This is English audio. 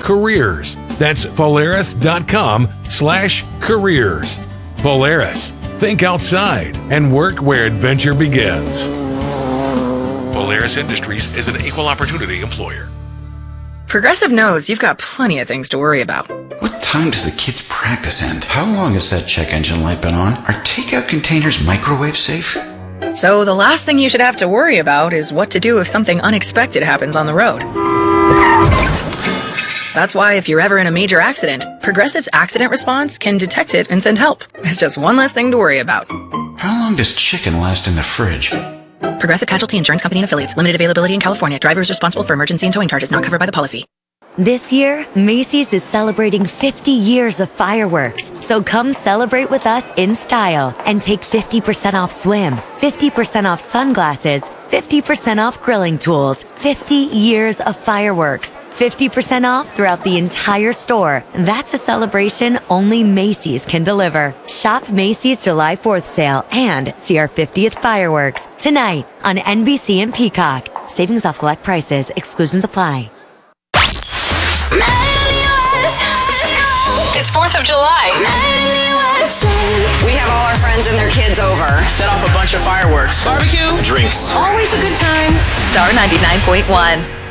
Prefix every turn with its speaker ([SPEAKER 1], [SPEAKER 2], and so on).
[SPEAKER 1] careers. That's Polaris.com/careers. Polaris. Think outside and work where adventure begins. Polaris Industries is an equal opportunity employer.
[SPEAKER 2] Progressive knows you've got plenty of things to worry about.
[SPEAKER 3] What time does the kids' practice end? How long has that check engine light been on? Are takeout containers microwave safe?
[SPEAKER 2] So the last thing you should have to worry about is what to do if something unexpected happens on the road. That's why if you're ever in a major accident, Progressive's accident response can detect it and send help. It's just one less thing to worry about.
[SPEAKER 3] How long does chicken last in the fridge?
[SPEAKER 2] Progressive Casualty Insurance Company and Affiliates. Limited availability in California. Driver is responsible for emergency and towing charges not covered by the policy.
[SPEAKER 4] This year, Macy's is celebrating 50 years of fireworks. So come celebrate with us in style and take 50% off swim, 50% off sunglasses, 50% off grilling tools, 50 years of fireworks, 50% off throughout the entire store. That's a celebration only Macy's can deliver. Shop Macy's July 4th sale and see our 50th fireworks tonight on NBC and Peacock. Savings off select prices. Exclusions apply.
[SPEAKER 5] It's 4th of July. We have all our friends and their kids over.
[SPEAKER 6] Set off a bunch of fireworks.
[SPEAKER 7] Barbecue. Drinks.
[SPEAKER 5] Always a good time.
[SPEAKER 2] Star 99.1.